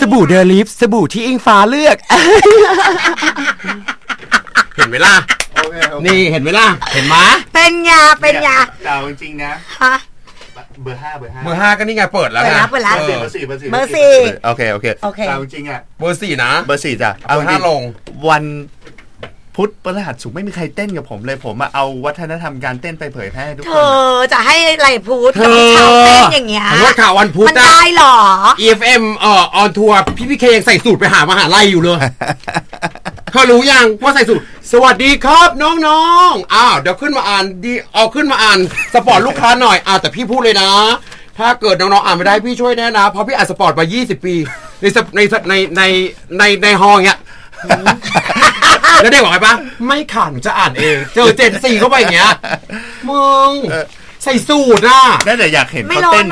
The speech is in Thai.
บู่เดลิฟสบู่ที่อิงฟ้าเลือกเห็นไหมล่ะนี่เห็นไหมล่ะเห็นไหมเป็นไงแต่จริงๆนะฮะเบอร์ 5ก็นี่ไงเปิดแล้วนะเปิดแล้วเบอร์4 โอเคแต่จริงอ่ะเบอร์4นะเบอร์4จ้ะเอา5ลงวันพุธพฤหัสศุกร์ไม่มีใครเต้นกับผมเลยผมเอาวัฒนธรรมการเต้นไปเผยแพร่ทุกคนจะให้ไหลพุธกับชาวเต้นอย่างเงี้ยผมว่าข่าววันพุธมันได้หรอ EFMออนทัวร์พี่เคยังใส่สูตรไปหามหาลัยอยู่เลยเขารู้ยังว่าใส่สูตรสวัสดีครับน้องๆเดี๋ยวขึ้นมาอ่านขึ้นมาอ่านสปอร์ตลูกค้าหน่อยแต่พี่พูดเลยนะถ้าเกิดน้องๆอ่านไม่ได้พี่ช่วยแน่นะเพราะพี่อ่านสปอร์ตมา20 ปีในฮออย่างเงี้ยแล้วเด็กบอกไงปะไม่ขาดหนูจะอ่านเองเจอGen 4เข้าไปอย่างเงี้ยมึงใส่สูตรนั่นแหละอยากเห็นเขาเต้น